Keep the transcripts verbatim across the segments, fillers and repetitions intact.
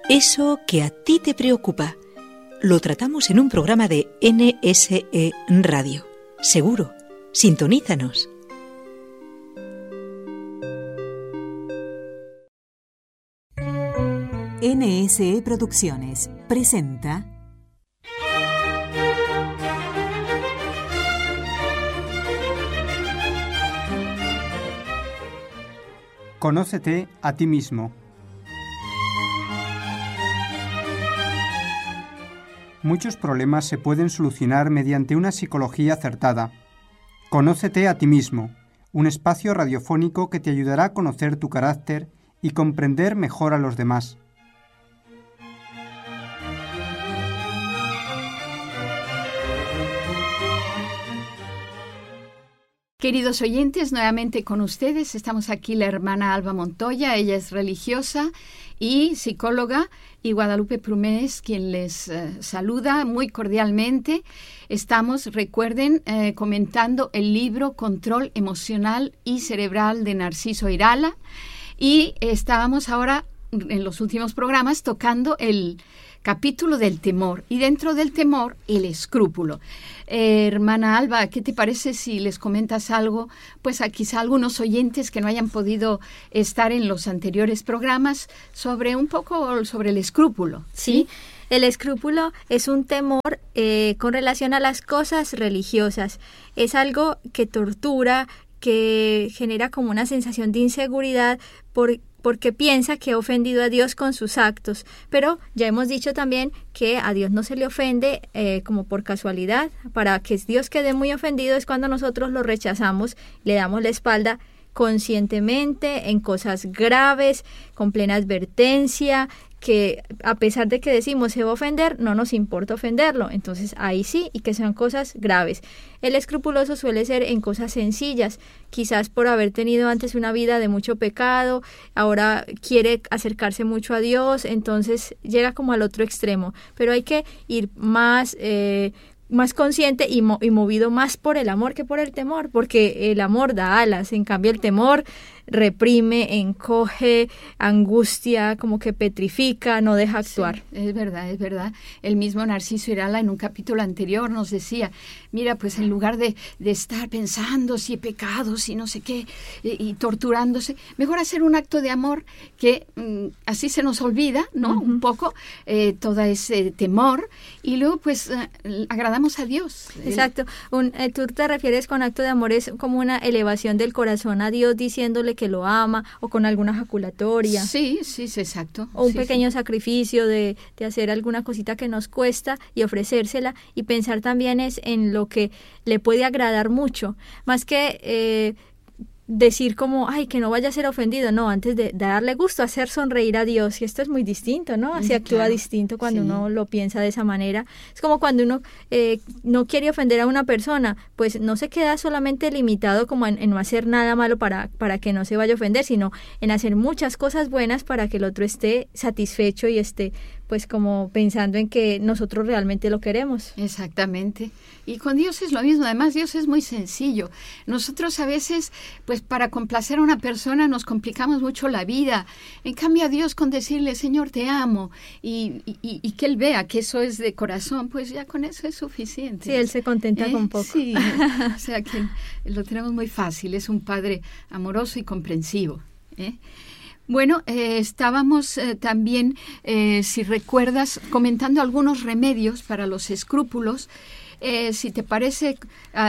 Eso que a ti te preocupa, lo tratamos en un programa de N S E Radio. Seguro, sintonízanos. N S E Producciones presenta Conócete a ti mismo. Muchos problemas se pueden solucionar mediante una psicología acertada. Conócete a ti mismo, un espacio radiofónico que te ayudará a conocer tu carácter y comprender mejor a los demás. Queridos oyentes, nuevamente con ustedes estamos aquí la hermana Alba Montoya. Ella es religiosa y psicóloga, y Guadalupe Prumés, quien les eh, saluda muy cordialmente. Estamos, recuerden, eh, comentando el libro Control Emocional y Cerebral de Narciso Irala, y estábamos ahora en los últimos programas tocando el capítulo del temor, y dentro del temor el escrúpulo. Eh, hermana Alba, ¿qué te parece si les comentas algo, pues a quizá algunos oyentes que no hayan podido estar en los anteriores programas, sobre un poco sobre el escrúpulo? Sí, ¿sí? El escrúpulo es un temor eh, con relación a las cosas religiosas. Es algo que tortura, que genera como una sensación de inseguridad por porque piensa que ha ofendido a Dios con sus actos. Pero ya hemos dicho también que a Dios no se le ofende eh, como por casualidad. Para que Dios quede muy ofendido es cuando nosotros lo rechazamos, le damos la espalda conscientemente en cosas graves, con plena advertencia, que a pesar de que decimos se va a ofender, no nos importa ofenderlo. Entonces ahí sí, y que sean cosas graves. El escrupuloso suele ser en cosas sencillas, quizás por haber tenido antes una vida de mucho pecado, ahora quiere acercarse mucho a Dios, entonces llega como al otro extremo. Pero hay que ir más eh, más consciente y, mo- y movido más por el amor que por el temor, porque el amor da alas, en cambio el temor reprime, encoge, angustia, como que petrifica, no deja actuar. Sí, es verdad, es verdad. El mismo Narciso Irala en un capítulo anterior nos decía, mira, pues en lugar de, de estar pensando si he pecado, si no sé qué, y, y torturándose, mejor hacer un acto de amor que mm, así se nos olvida, ¿no? Uh-huh. Un poco eh, todo ese temor, y luego pues eh, agradamos a Dios. Exacto. Un, eh, tú te refieres con acto de amor, es como una elevación del corazón a Dios diciéndole que lo ama, o con alguna jaculatoria. Sí, sí, sí, exacto. O un sí, pequeño sí. sacrificio de, de hacer alguna cosita que nos cuesta y ofrecérsela, y pensar también es en lo que le puede agradar mucho, más que eh, decir como, ay, que no vaya a ser ofendido, no, antes de, de darle gusto, hacer sonreír a Dios, y esto es muy distinto, ¿no? Se actúa claro. distinto cuando sí. uno lo piensa de esa manera. Es como cuando uno eh, no quiere ofender a una persona, pues no se queda solamente limitado como en, en no hacer nada malo para, para que no se vaya a ofender, sino en hacer muchas cosas buenas para que el otro esté satisfecho y esté pues como pensando en que nosotros realmente lo queremos. Exactamente. Y con Dios es lo mismo. Además, Dios es muy sencillo. Nosotros a veces, pues para complacer a una persona nos complicamos mucho la vida. En cambio, a Dios con decirle, Señor, te amo, y, y, y que Él vea que eso es de corazón, pues ya con eso es suficiente. Sí, Él se contenta ¿Eh? con poco. Sí, o sea que lo tenemos muy fácil. Es un Padre amoroso y comprensivo, ¿eh? Bueno, eh, estábamos eh, también, eh, si recuerdas, comentando algunos remedios para los escrúpulos. Eh, si te parece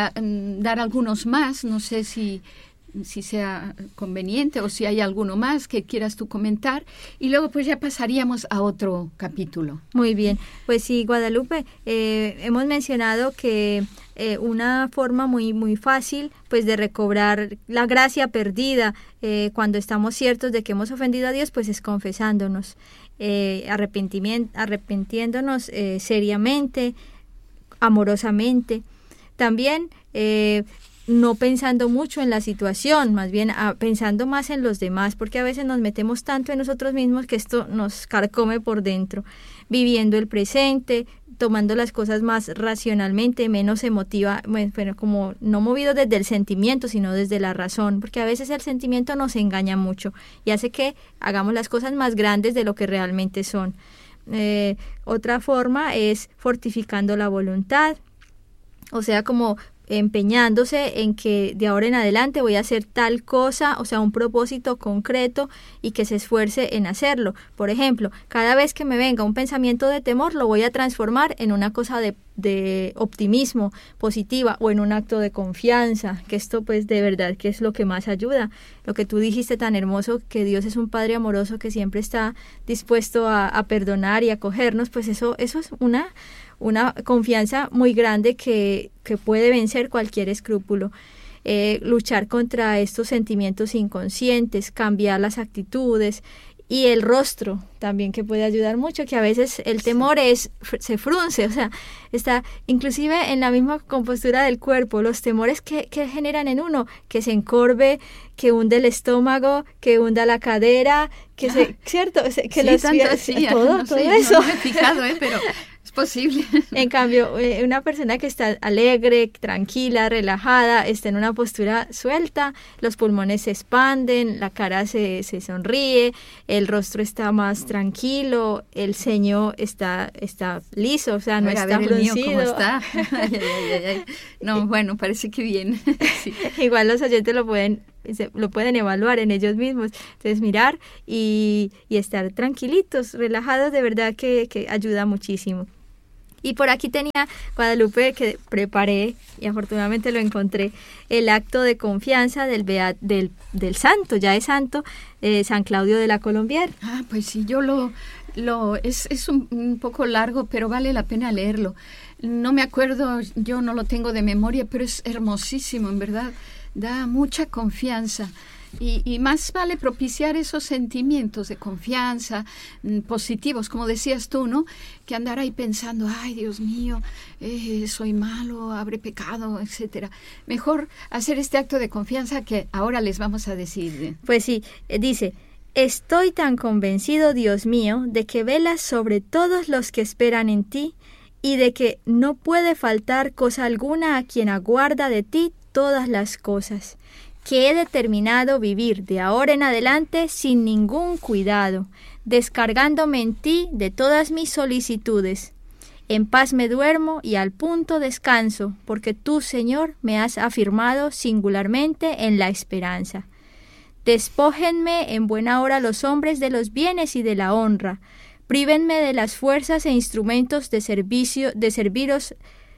uh, dar algunos más, no sé si, si sea conveniente o si hay alguno más que quieras tú comentar. Y luego pues ya pasaríamos a otro capítulo. Muy bien, pues sí, Guadalupe, eh, hemos mencionado que Eh, una forma muy muy fácil pues de recobrar la gracia perdida eh, cuando estamos ciertos de que hemos ofendido a Dios, pues es confesándonos, eh, arrepentimiento, arrepintiéndonos eh, seriamente, amorosamente. También eh, no pensando mucho en la situación, más bien a, pensando más en los demás, porque a veces nos metemos tanto en nosotros mismos que esto nos carcome por dentro, viviendo el presente, tomando las cosas más racionalmente, menos emotiva, bueno, como no movido desde el sentimiento, sino desde la razón, porque a veces el sentimiento nos engaña mucho y hace que hagamos las cosas más grandes de lo que realmente son. Eh, otra forma es fortificando la voluntad, o sea, como empeñándose en que de ahora en adelante voy a hacer tal cosa, o sea, un propósito concreto y que se esfuerce en hacerlo. Por ejemplo, cada vez que me venga un pensamiento de temor, lo voy a transformar en una cosa de, de optimismo positiva o en un acto de confianza, que esto pues de verdad que es lo que más ayuda. Lo que tú dijiste tan hermoso, que Dios es un Padre amoroso que siempre está dispuesto a, a perdonar y acogernos, pues eso, eso es una... una confianza muy grande que, que puede vencer cualquier escrúpulo. Eh, luchar contra estos sentimientos inconscientes, cambiar las actitudes y el rostro también, que puede ayudar mucho, que a veces el temor es se frunce, o sea, está inclusive en la misma compostura del cuerpo, los temores que, que generan en uno, que se encorve, que hunde el estómago, que hunda la cadera, que se, ¿cierto? Que sí, los tanto así, todo, no todo sé, eso. No me he fijado, ¿eh? Pero es posible. En cambio, una persona que está alegre, tranquila, relajada, está en una postura suelta, los pulmones se expanden, la cara se, se sonríe, el rostro está más tranquilo, el ceño está, está liso, o sea, no ver, está a ver, el mío, fruncido. ¿cómo está? Ay, ay, ay, ay. No, bueno, parece que bien. Sí. Igual los oyentes lo pueden lo pueden evaluar en ellos mismos. Entonces, mirar y, y estar tranquilitos, relajados, de verdad que, que ayuda muchísimo. Y por aquí tenía, Guadalupe, que preparé y afortunadamente lo encontré, el acto de confianza del beat, del, del santo, ya es santo, eh, San Claudio de la Colombière. Ah, pues sí, yo lo... lo es es un, un poco largo, pero vale la pena leerlo. No me acuerdo, yo no lo tengo de memoria, pero es hermosísimo, en verdad. Da mucha confianza. Y, y más vale propiciar esos sentimientos de confianza mm, positivos, como decías tú, ¿no? Que andar ahí pensando, ay, Dios mío, eh, soy malo, habré pecado, etcétera. Mejor hacer este acto de confianza que ahora les vamos a decir. Pues sí, eh, dice, estoy tan convencido, Dios mío, de que velas sobre todos los que esperan en ti y de que no puede faltar cosa alguna a quien aguarda de ti todas las cosas, que he determinado vivir de ahora en adelante sin ningún cuidado, descargándome en ti de todas mis solicitudes. En paz me duermo y al punto descanso, porque tú, Señor, me has afirmado singularmente en la esperanza. Despójenme en buena hora los hombres de los bienes y de la honra, prívenme de las fuerzas e instrumentos de servicio, de serviros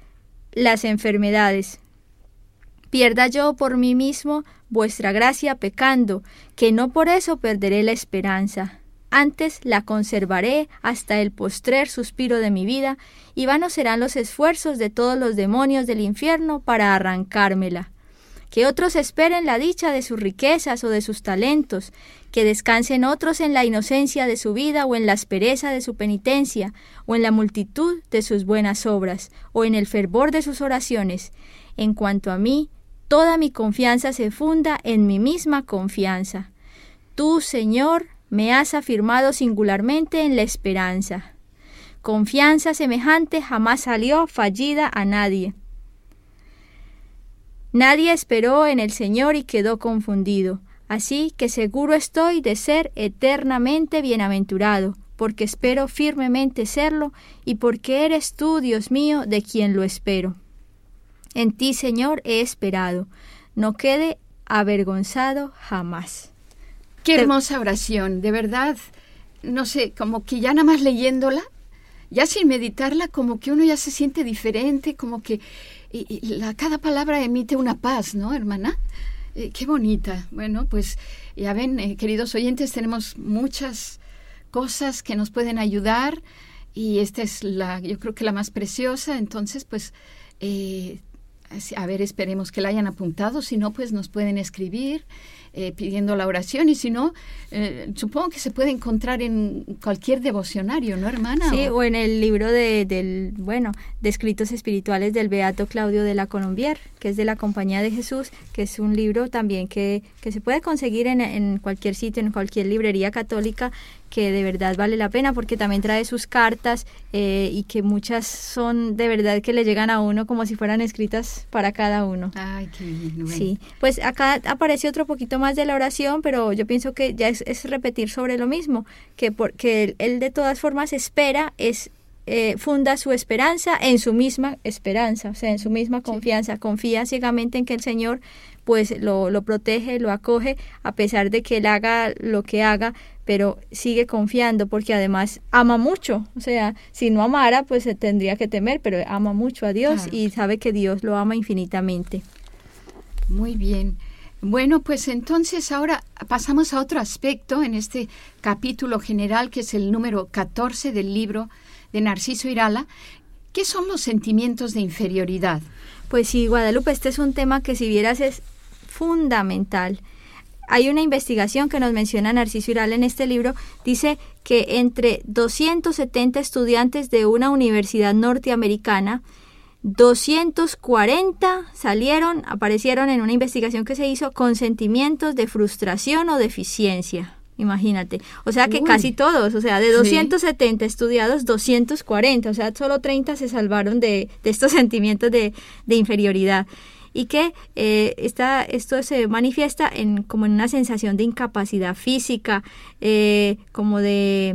las enfermedades. Pierda yo por mí mismo vuestra gracia pecando, que no por eso perderé la esperanza. Antes la conservaré hasta el postrer suspiro de mi vida, y vanos serán los esfuerzos de todos los demonios del infierno para arrancármela. Que otros esperen la dicha de sus riquezas o de sus talentos, que descansen otros en la inocencia de su vida o en la aspereza de su penitencia, o en la multitud de sus buenas obras, o en el fervor de sus oraciones. En cuanto a mí, toda mi confianza se funda en mi misma confianza. Tú, Señor, me has afirmado singularmente en la esperanza. Confianza semejante jamás salió fallida a nadie. Nadie esperó en el Señor y quedó confundido. Así que seguro estoy de ser eternamente bienaventurado, porque espero firmemente serlo y porque eres tú, Dios mío, de quien lo espero. En ti, Señor, he esperado. No quede avergonzado jamás. Qué hermosa oración, de verdad. No sé, como que ya nada más leyéndola, ya sin meditarla, como que uno ya se siente diferente, como que y, y la, cada palabra emite una paz, ¿no, hermana? Eh, qué bonita. Bueno, pues ya ven, eh, queridos oyentes, tenemos muchas cosas que nos pueden ayudar y esta es la, yo creo que la más preciosa. Entonces, pues... Eh, a ver, esperemos que la hayan apuntado, si no, pues nos pueden escribir eh, pidiendo la oración, y si no, eh, supongo que se puede encontrar en cualquier devocionario, ¿no, hermana? Sí, o, o en el libro de, del, bueno, de escritos espirituales del Beato Claudio de la Colombier, que es de la Compañía de Jesús, que es un libro también que, que se puede conseguir en, en cualquier sitio, en cualquier librería católica, que de verdad vale la pena porque también trae sus cartas eh, y que muchas son de verdad que le llegan a uno como si fueran escritas para cada uno. Ay, qué bien. Bueno. Sí, pues acá aparece otro poquito más de la oración, pero yo pienso que ya es, es repetir sobre lo mismo, que porque él, él de todas formas espera, es eh, funda su esperanza en su misma esperanza, o sea, en su misma confianza, sí. Confía ciegamente en que el Señor pues lo, lo protege, lo acoge, a pesar de que él haga lo que haga, pero sigue confiando porque además ama mucho, o sea, si no amara, pues se tendría que temer, pero ama mucho a Dios, claro. Y sabe que Dios lo ama infinitamente. Muy bien. Bueno, pues entonces ahora pasamos a otro aspecto en este capítulo general, que es el número catorce del libro de Narciso Irala. ¿Qué son los sentimientos de inferioridad? Pues sí, Guadalupe, este es un tema que si vieras es fundamental. Hay una investigación que nos menciona Narciso Irala en este libro, dice que entre doscientos setenta estudiantes de una universidad norteamericana, doscientos cuarenta salieron, aparecieron en una investigación que se hizo con sentimientos de frustración o deficiencia. Imagínate, o sea que Uy. casi todos, o sea, de doscientos setenta sí. estudiados, doscientos cuarenta, o sea, solo treinta se salvaron de, de estos sentimientos de, de inferioridad. Y que eh, esta, esto se manifiesta en como en una sensación de incapacidad física, eh, como de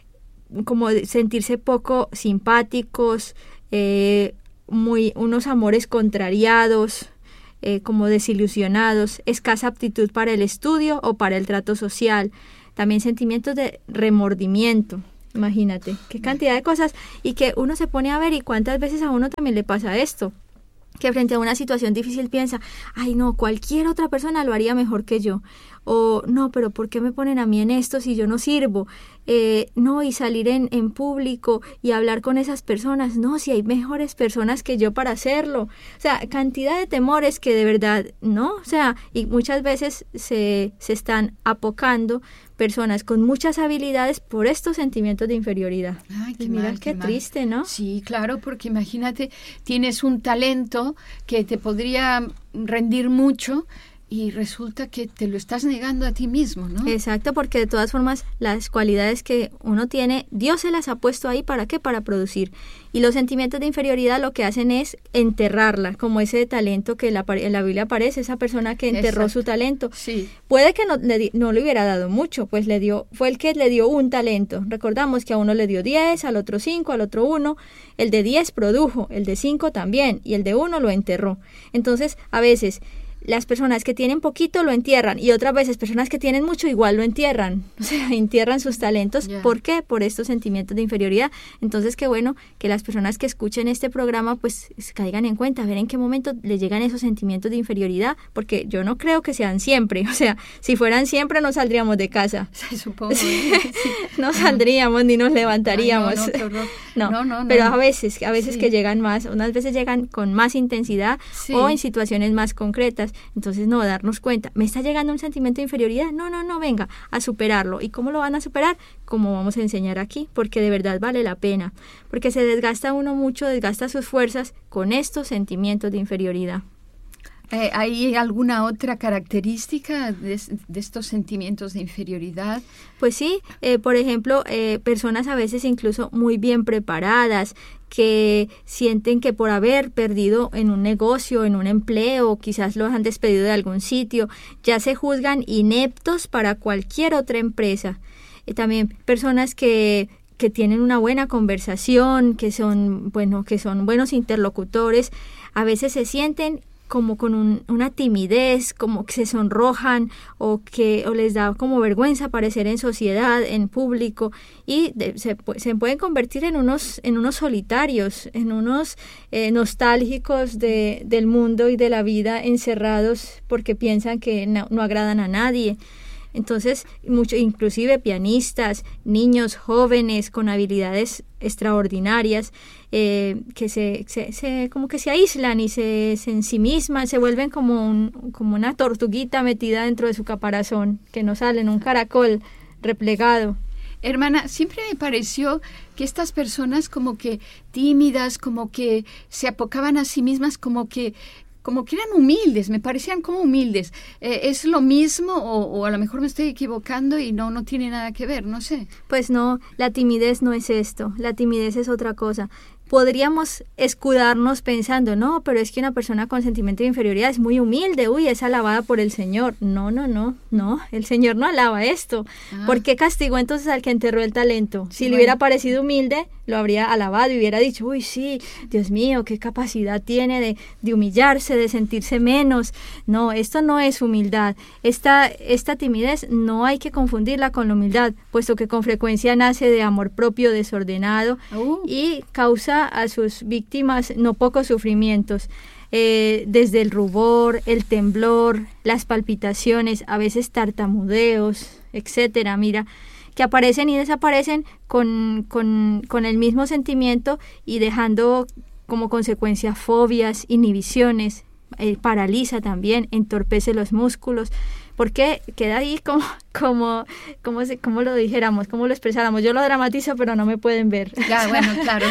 como de sentirse poco simpáticos, eh, muy unos amores contrariados, eh, como desilusionados, escasa aptitud para el estudio o para el trato social, también sentimientos de remordimiento. Imagínate, qué cantidad de cosas, y que uno se pone a ver y cuántas veces a uno también le pasa esto, que frente a una situación difícil piensa, ay no, cualquier otra persona lo haría mejor que yo, o no, pero ¿por qué me ponen a mí en esto si yo no sirvo? Eh, no, y salir en, en público y hablar con esas personas, no, si hay mejores personas que yo para hacerlo, o sea, cantidad de temores que de verdad, no, o sea, y muchas veces se, se están apocando personas con muchas habilidades por estos sentimientos de inferioridad. Ay, qué y mira mal, qué, qué triste, mal. ¿no? Sí, claro, porque imagínate, tienes un talento que te podría rendir mucho y resulta que te lo estás negando a ti mismo, ¿no? Exacto, porque de todas formas las cualidades que uno tiene, Dios se las ha puesto ahí, ¿para qué? Para producir. Y los sentimientos de inferioridad lo que hacen es enterrarla, como ese talento que en la, en la Biblia aparece, esa persona que enterró Exacto. su talento. Sí. Puede que no le, no le hubiera dado mucho, pues le dio, fue el que le dio un talento. Recordamos que a uno le dio diez, al otro cinco, al otro uno. El de diez produjo, el de cinco también, y el de uno lo enterró. Entonces, a veces las personas que tienen poquito lo entierran y otras veces personas que tienen mucho igual lo entierran, o sea, entierran sus talentos. Yeah. ¿Por qué? Por estos sentimientos de inferioridad. Entonces, qué bueno que las personas que escuchen este programa pues caigan en cuenta, a ver en qué momento les llegan esos sentimientos de inferioridad, porque yo no creo que sean siempre, o sea, si fueran siempre no saldríamos de casa. Sí, supongo. Sí. No saldríamos ni nos levantaríamos. Ay, no, no, no, no, no, no, pero no. a veces, a veces sí. que llegan más, unas veces llegan con más intensidad sí. o en situaciones más concretas. Entonces, no, darnos cuenta, ¿me está llegando un sentimiento de inferioridad? No, no, no, venga, a superarlo. ¿Y cómo lo van a superar? Como vamos a enseñar aquí, porque de verdad vale la pena, porque se desgasta uno mucho, desgasta sus fuerzas con estos sentimientos de inferioridad. Eh, ¿Hay alguna otra característica de, de estos sentimientos de inferioridad? Pues sí, eh, por ejemplo, eh, personas a veces incluso muy bien preparadas, que sienten que por haber perdido en un negocio, en un empleo, quizás los han despedido de algún sitio, ya se juzgan ineptos para cualquier otra empresa. Eh, también personas que que tienen una buena conversación, que son, bueno, que son buenos interlocutores, a veces se sienten como con un, una timidez, como que se sonrojan o que o les da como vergüenza aparecer en sociedad, en público, y de, se, se pueden convertir en unos en unos solitarios, en unos eh, nostálgicos de, del mundo y de la vida, encerrados porque piensan que no, no agradan a nadie. Entonces, mucho, inclusive pianistas, niños jóvenes con habilidades extraordinarias, eh, que se, se, se como que se aíslan y se, se ensimisman, se vuelven como, un, como una tortuguita metida dentro de su caparazón, que no salen, un caracol replegado. Hermana, siempre me pareció que estas personas como que tímidas, como que se apocaban a sí mismas, como que como que eran humildes, me parecían como humildes. Eh, ¿Es lo mismo o, o a lo mejor me estoy equivocando y no, no tiene nada que ver? No sé. Pues no, la timidez no es esto, la timidez es otra cosa. Podríamos escudarnos pensando, no, pero es que una persona con sentimiento de inferioridad es muy humilde, uy, es alabada por el Señor. No, no, no, no, el Señor no alaba esto. Ah. ¿Por qué castigó entonces al que enterró el talento? Si bueno. le hubiera parecido humilde, lo habría alabado y hubiera dicho, uy, sí, Dios mío, qué capacidad tiene de, de humillarse, de sentirse menos. No, esto no es humildad. Esta, esta timidez no hay que confundirla con la humildad, puesto que con frecuencia nace de amor propio desordenado uh. y causa a sus víctimas no pocos sufrimientos, eh, desde el rubor, el temblor, las palpitaciones, a veces tartamudeos, etcétera. Mira, que aparecen y desaparecen con, con, con el mismo sentimiento y dejando como consecuencia fobias, inhibiciones, eh, paraliza también, entorpece los músculos, porque queda ahí como, como, como, se, como lo dijéramos, como lo expresáramos. Yo lo dramatizo, pero no me pueden ver. Ya, bueno, claro.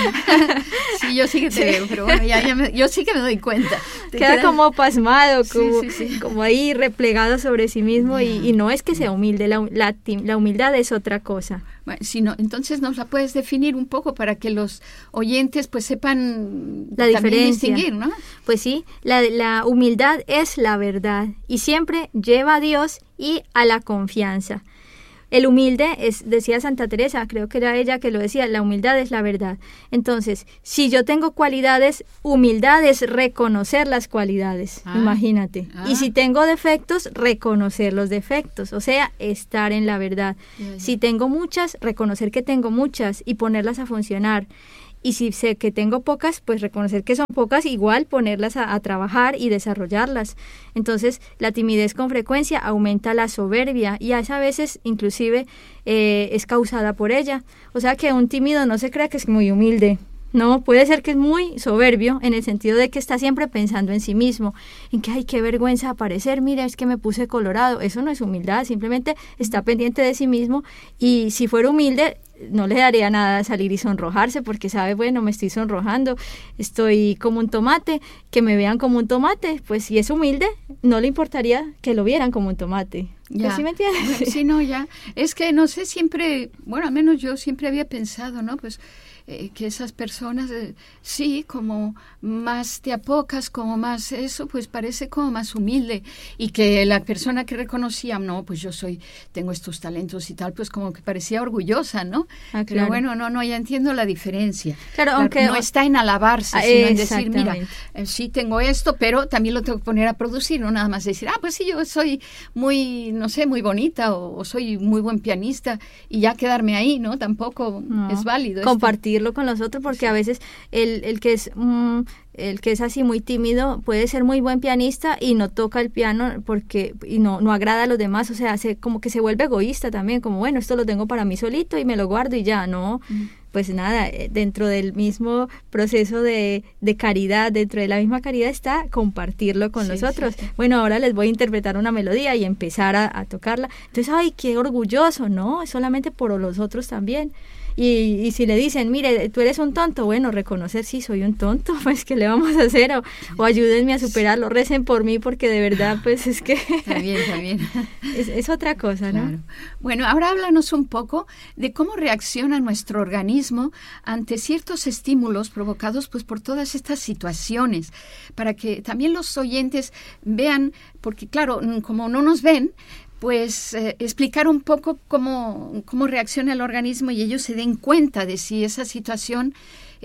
Sí, yo sí que te sí. veo, pero bueno, ya, ya me, yo sí que me doy cuenta. Queda, queda como pasmado, como, sí, sí, sí. como ahí replegado sobre sí mismo y, y no es que sea humilde, la, la, la humildad es otra cosa. Bueno, si no, entonces nos la puedes definir un poco para que los oyentes pues sepan la diferencia. Distinguir, ¿no? Pues sí, la, la humildad es la verdad y siempre lleva a Dios y a la confianza. El humilde es, decía Santa Teresa, creo que era ella que lo decía, la humildad es la verdad. Entonces, si yo tengo cualidades, humildad es reconocer las cualidades, ah, imagínate. Ah. Y si tengo defectos, reconocer los defectos, o sea, estar en la verdad. Yeah, yeah. Si tengo muchas, reconocer que tengo muchas y ponerlas a funcionar. Y si sé que tengo pocas, pues reconocer que son pocas, igual ponerlas a, a trabajar y desarrollarlas. Entonces, la timidez con frecuencia aumenta la soberbia y a veces inclusive eh, es causada por ella. O sea que un tímido no se crea que es muy humilde. No, puede ser que es muy soberbio en el sentido de que está siempre pensando en sí mismo, en que, ay, qué vergüenza aparecer, mira, es que me puse colorado. Eso no es humildad, simplemente está pendiente de sí mismo y si fuera humilde, no le daría nada salir y sonrojarse porque sabe, bueno, me estoy sonrojando, estoy como un tomate, que me vean como un tomate, pues si es humilde, no le importaría que lo vieran como un tomate. Ya. ¿Sí me entiendes? Bueno, sí, no, ya. Es que, no sé, siempre, bueno, al menos yo siempre había pensado, ¿no? Pues eh, que esas personas, eh, sí, como más te apocas, como más eso, pues parece como más humilde. Y que la persona que reconocía, no, pues yo soy, tengo estos talentos y tal, pues como que parecía orgullosa, ¿no? Ah, claro. Pero bueno, no, no, ya entiendo la diferencia. Claro, aunque no está en alabarse, ah, sino en decir, mira, eh, sí tengo esto, pero también lo tengo que poner a producir, no nada más decir, ah, pues sí, yo soy muy, no sé, muy bonita o, o soy muy buen pianista y ya quedarme ahí, ¿no? Tampoco no. es válido. Compartirlo esto. con los otros, porque sí. a veces el, el que es... Mm, el que es así muy tímido puede ser muy buen pianista y no toca el piano porque y no no agrada a los demás, o sea, se, como que se vuelve egoísta también, como bueno, esto lo tengo para mí solito y me lo guardo y ya, no, mm. pues nada, dentro del mismo proceso de, de caridad, dentro de la misma caridad está compartirlo con sí, los otros. Sí, sí. Bueno, ahora les voy a interpretar una melodía y empezar a, a tocarla, entonces, ay, qué orgulloso, no, es solamente por los otros también. Y, y si le dicen, mire, tú eres un tonto, bueno, reconocer, sí, soy un tonto, pues, ¿qué le vamos a hacer? O, o ayúdenme a superarlo, recen por mí, porque de verdad, pues, es que... Está bien, está bien. Es, es otra cosa, ¿no? Claro. Bueno, ahora háblanos un poco de cómo reacciona nuestro organismo ante ciertos estímulos provocados, pues, por todas estas situaciones, para que también los oyentes vean, porque, claro, como no nos ven, pues eh, explicar un poco cómo, cómo reacciona el organismo y ellos se den cuenta de si esa situación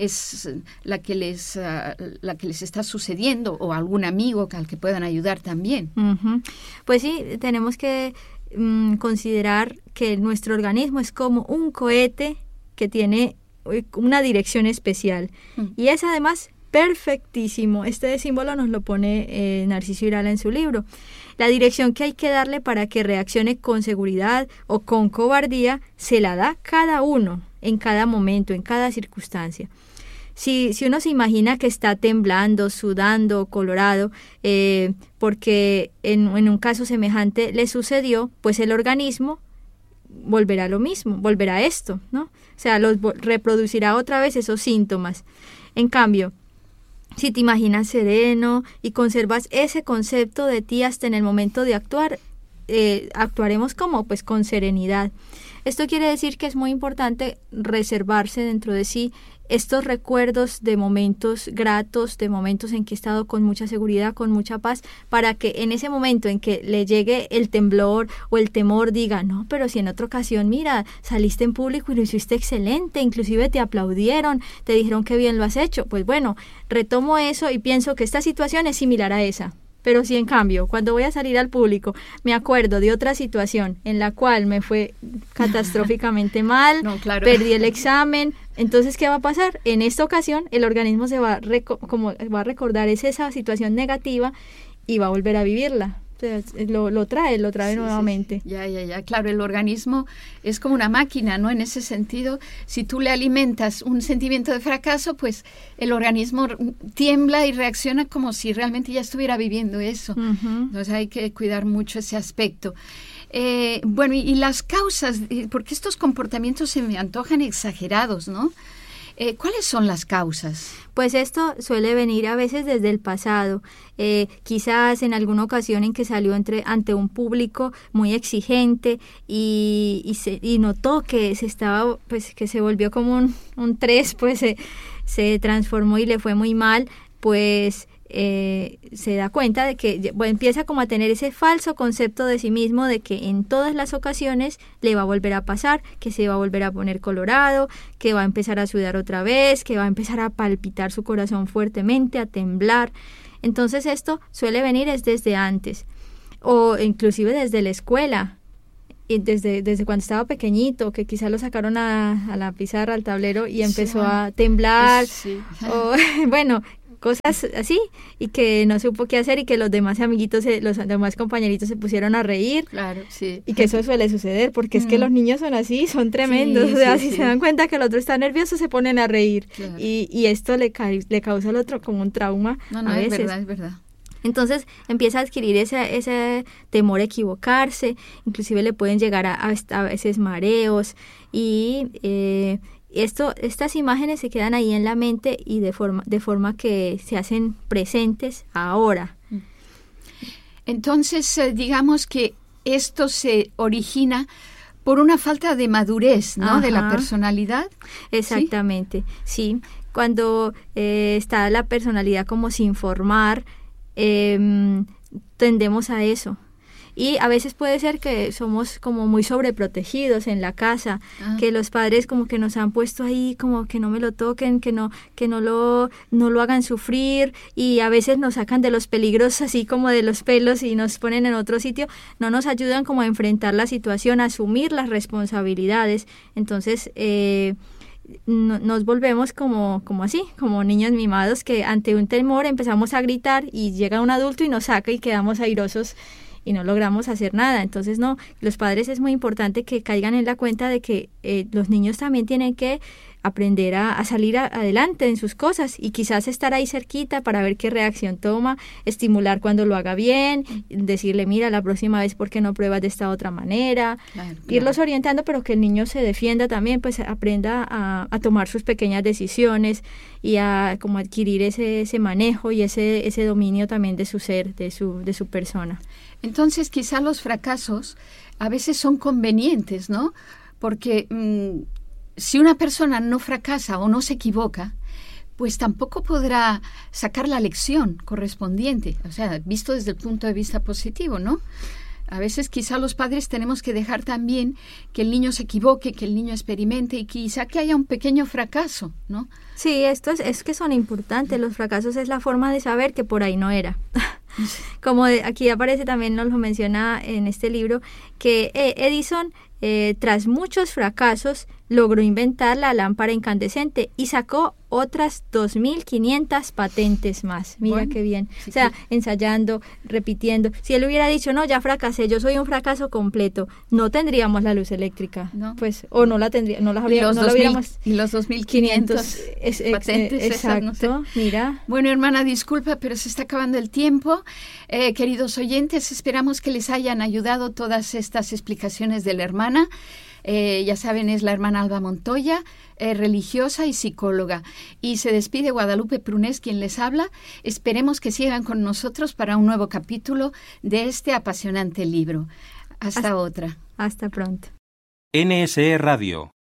es la que les uh, la que les está sucediendo o algún amigo al que puedan ayudar también. Uh-huh. Pues sí, tenemos que um, considerar que nuestro organismo es como un cohete que tiene una dirección especial uh-huh. y es además perfectísimo. Este símbolo nos lo pone eh, Narciso Irala en su libro. La dirección que hay que darle para que reaccione con seguridad o con cobardía se la da cada uno, en cada momento, en cada circunstancia. Si, si uno se imagina que está temblando, sudando, colorado, eh, porque en, en un caso semejante le sucedió, pues el organismo volverá a lo mismo, volverá a esto, ¿no? O sea, los, reproducirá otra vez esos síntomas. En cambio, si te imaginas sereno y conservas ese concepto de ti hasta en el momento de actuar, eh, actuaremos como pues con serenidad. Esto quiere decir que es muy importante reservarse dentro de sí estos recuerdos de momentos gratos, de momentos en que he estado con mucha seguridad, con mucha paz, para que en ese momento en que le llegue el temblor o el temor diga, no, pero si en otra ocasión, mira, saliste en público y lo hiciste excelente, inclusive te aplaudieron, te dijeron que bien lo has hecho. Pues bueno, retomo eso y pienso que esta situación es similar a esa. Pero si en cambio, cuando voy a salir al público, me acuerdo de otra situación en la cual me fue catastróficamente mal, no, claro. Perdí el examen, entonces, ¿qué va a pasar? En esta ocasión, el organismo se va a, reco- como va a recordar es esa situación negativa y va a volver a vivirla. O sea, lo, lo trae, lo trae sí, nuevamente. Sí. Ya, ya, ya. Claro, el organismo es como una máquina, ¿no? En ese sentido, si tú le alimentas un sentimiento de fracaso, pues el organismo tiembla y reacciona como si realmente ya estuviera viviendo eso. Uh-huh. Entonces hay que cuidar mucho ese aspecto. Eh, bueno, y, y las causas, porque estos comportamientos se me antojan exagerados, ¿no? Eh, ¿Cuáles son las causas? Pues esto suele venir a veces desde el pasado, eh, quizás en alguna ocasión en que salió entre, ante un público muy exigente y, y, se, y notó que se estaba, pues que se volvió como un, un tres, pues se, se transformó y le fue muy mal, pues Eh, se da cuenta de que bueno, empieza como a tener ese falso concepto de sí mismo de que en todas las ocasiones le va a volver a pasar, que se va a volver a poner colorado, que va a empezar a sudar otra vez, que va a empezar a palpitar su corazón fuertemente, a temblar. Entonces esto suele venir es desde antes o inclusive desde la escuela. Y desde, desde cuando estaba pequeñito, que quizás lo sacaron a, a la pizarra, al tablero y empezó sí, a temblar sí. o bueno, cosas así, y que no supo qué hacer y que los demás amiguitos, se, los demás compañeritos se pusieron a reír. Claro, sí. Y que eso suele suceder, porque mm. es que los niños son así, son tremendos. Sí, o sea, sí, si sí. se dan cuenta que el otro está nervioso, se ponen a reír. Claro. Y, y esto le, ca- le causa al otro como un trauma no, no, a veces. Es verdad, es verdad. Entonces empieza a adquirir ese, ese temor a equivocarse, inclusive le pueden llegar a, a, a veces mareos y... Eh, Esto, estas imágenes se quedan ahí en la mente y de forma, de forma que se hacen presentes ahora. Entonces, eh, digamos que esto se origina por una falta de madurez, ¿no? Ajá. De la personalidad. Exactamente, sí. sí. Cuando eh, está la personalidad como sin formar, eh, tendemos a eso. Y a veces puede ser que somos como muy sobreprotegidos en la casa, ah. que los padres como que nos han puesto ahí, como que no me lo toquen, que no que no lo no lo hagan sufrir, y a veces nos sacan de los peligros así como de los pelos y nos ponen en otro sitio, no nos ayudan como a enfrentar la situación, a asumir las responsabilidades. Entonces, eh, no, nos volvemos como, como así, como niños mimados que ante un temor empezamos a gritar y llega un adulto y nos saca y quedamos airosos y no logramos hacer nada. Entonces, no, los padres es muy importante que caigan en la cuenta de que eh, los niños también tienen que aprender a, a salir a, adelante en sus cosas y quizás estar ahí cerquita para ver qué reacción toma, estimular cuando lo haga bien, decirle, mira, la próxima vez, ¿por qué no pruebas de esta otra manera? Claro, claro. Irlos orientando, pero que el niño se defienda también, pues aprenda a, a tomar sus pequeñas decisiones y a como adquirir ese, ese manejo y ese, ese dominio también de su ser, de su, de su persona. Entonces, quizá los fracasos a veces son convenientes, ¿no? Porque mmm, si una persona no fracasa o no se equivoca, pues tampoco podrá sacar la lección correspondiente, o sea, visto desde el punto de vista positivo, ¿no? A veces quizá los padres tenemos que dejar también que el niño se equivoque, que el niño experimente y quizá que haya un pequeño fracaso, ¿no? Sí, esto es, es que son importantes. Los fracasos es la forma de saber que por ahí no era. Como de, aquí aparece también, nos lo menciona en este libro, que eh, Edison, eh, tras muchos fracasos, logró inventar la lámpara incandescente y sacó otras dos mil quinientas patentes más. Mira Bueno, qué bien. sí, O sea, sí. ensayando, repitiendo. Si él hubiera dicho, no, ya fracasé, yo soy un fracaso completo, no tendríamos la luz eléctrica. No. Pues, o no la tendría, no la Y habría, los, no la dos mil, hubiéramos... y los dos mil quinientos es- ex- patentes, esas, no sé. exacto, mira. Bueno, hermana, disculpa, pero se está acabando el tiempo. Eh, queridos oyentes, esperamos que les hayan ayudado todas estas explicaciones de la hermana. Eh, ya saben, es la hermana Alba Montoya, eh, religiosa y psicóloga. Y se despide Guadalupe Prunés, quien les habla. Esperemos que sigan con nosotros para un nuevo capítulo de este apasionante libro. Hasta, Hasta- otra. Hasta pronto. N S E Radio.